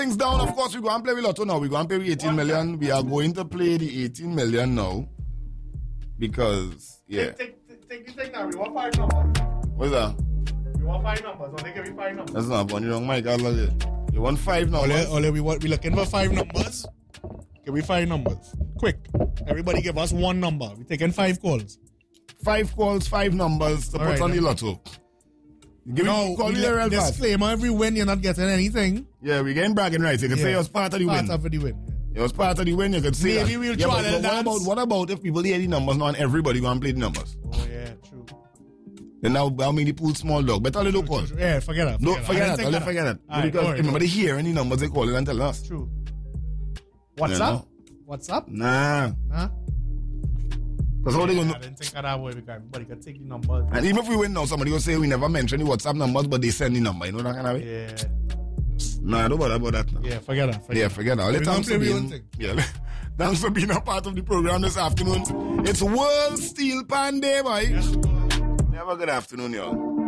things down. Of course, we go and play with Lotto now. We go and play with 18 million. We are going to play the 18 million now. Because, yeah. Take the thing now. We want 5 numbers. What's that? We want 5 numbers. Don't they give me 5 numbers? That's not funny, wrong, Mike. You want 5 numbers? We looking for 5 numbers. Give me 5 numbers. Quick. Everybody give us 1 number. We're taking 5 calls. 5 calls, 5 numbers to put on the Lotto. Disclaimer, every win you're not getting anything. Yeah, we're getting bragging rights. You can say it was part of the win. Part of the win. It was part of the win, you could say maybe we'll try that. What about if people hear the numbers now and everybody go and play the numbers? Oh yeah, true. Then now I'll make the pool small dog. Better little call. Yeah, forget that. Forget that. Because remember they hear any numbers they call it and tell us. True. What's up? What's up? Nah. That's how they gonna. I didn't think of that way because everybody can take the numbers. And even if we win now, somebody will say we never mentioned the WhatsApp numbers, but they send the number. You know that kind of way? Yeah. Nah, don't bother about that now. Yeah, forget that. Forget that. Thanks for being a part of the program this afternoon. It's World Steel Pan Day, boy. Yes. Have a good afternoon, y'all.